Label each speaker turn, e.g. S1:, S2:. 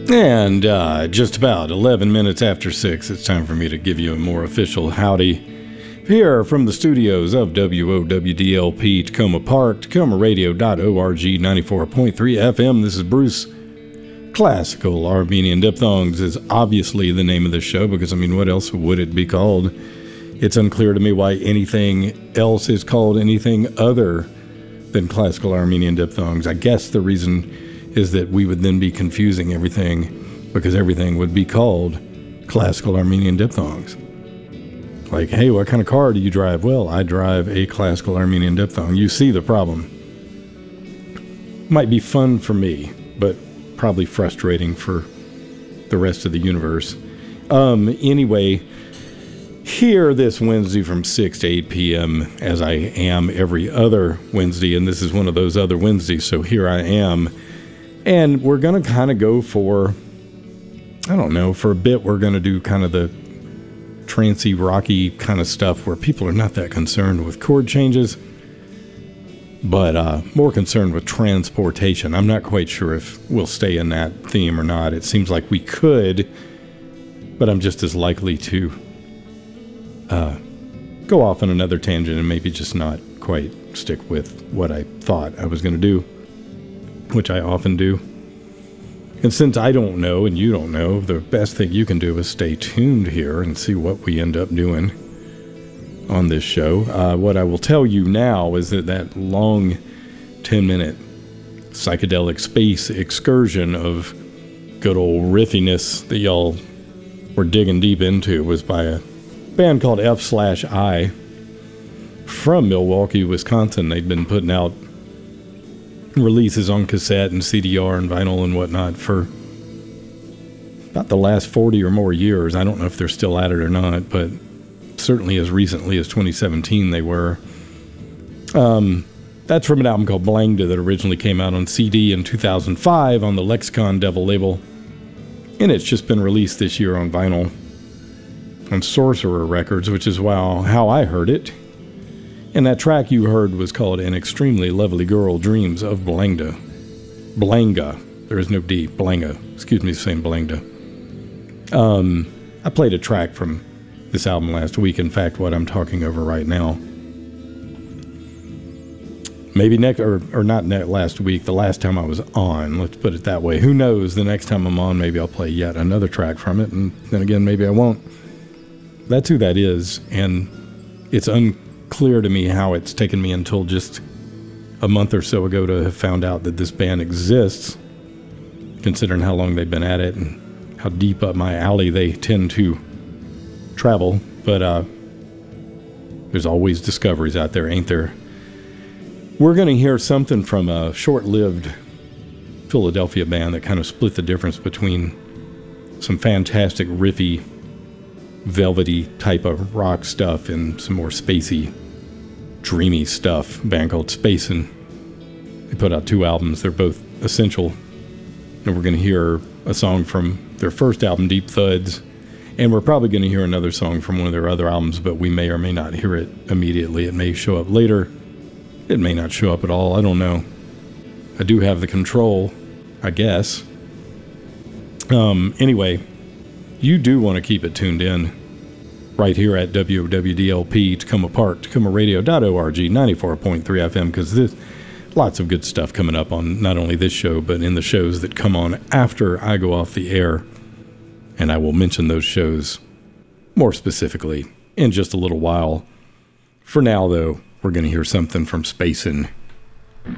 S1: And just about 11 minutes after 6, it's time for me to give you a more official howdy. Here from the studios of WOWDLP Tacoma Park, TacomaRadio.org, 94.3 FM. This is Bruce. Classical Armenian Diphthongs is obviously the name of the show because, I mean, what else would it be called? It's unclear to me why anything else is called anything other than Classical Armenian Diphthongs. I guess the reason is that we would then be confusing everything because everything would be called Classical Armenian Diphthongs. Like, hey, what kind of car do you drive? Well, I drive a Classical Armenian Diphthong. You see the problem. Might be fun for me, but probably frustrating for the rest of the universe. Anyway, here this Wednesday from 6 to 8 p.m. as I am every other Wednesday, and this is one of those other Wednesdays, so here I am. And we're going to kind of go for, I don't know, for a bit we're going to do kind of the trancey, rocky kind of stuff where people are not that concerned with chord changes, but more concerned with transportation. I'm not quite sure if we'll stay in that theme or not. It seems like we could, but I'm just as likely to go off on another tangent and maybe just not quite stick with what I thought I was going to do, which I often do. And since I don't know and you don't know, the best thing you can do is stay tuned here and see what we end up doing on this show. What I will tell you now is that long 10-minute psychedelic space excursion of good old riffiness that y'all were digging deep into was by a band called F/I from Milwaukee, Wisconsin. They'd been putting out releases on cassette and CDR and vinyl and whatnot for about the last 40 or more years. I don't know if they're still at it or not, but certainly as recently as 2017 they were. That's from an album called Blangda that originally came out on CD in 2005 on the Lexicon Devil label, and it's just been released this year on vinyl on Sorcerer Records, which is how I heard it. And that track you heard was called An Extremely Lovely Girl Dreams of Blangda. Blanga. There is no D. Blanga. Excuse me for saying Blangda. I played a track from this album last week. In fact, what I'm talking over right now. Maybe next, or not last week, the last time I was on. Let's put it that way. Who knows? The next time I'm on, maybe I'll play yet another track from it. And then again, maybe I won't. That's who that is. And it's unclear to me how it's taken me until just a month or so ago to have found out that this band exists, considering how long they've been at it and how deep up my alley they tend to travel. But there's always discoveries out there, ain't there? We're going to hear something from a short-lived Philadelphia band that kind of split the difference between some fantastic riffy, velvety type of rock stuff and some more spacey, dreamy stuff. A band called Spacin'. They put out 2 albums. They're both essential. And we're going to hear a song from their first album, Deep Thuds. And we're probably going to hear another song from one of their other albums, but we may or may not hear it immediately. It may show up later. It may not show up at all. I don't know. I do have the control, I guess. Anyway, you do want to keep it tuned in right here at WWDLP Tacoma Park, TacomaRadio.org, 94.3 FM, because there's lots of good stuff coming up on not only this show, but in the shows that come on after I go off the air. And I will mention those shows more specifically in just a little while. For now, though, we're going to hear something from Spacin'.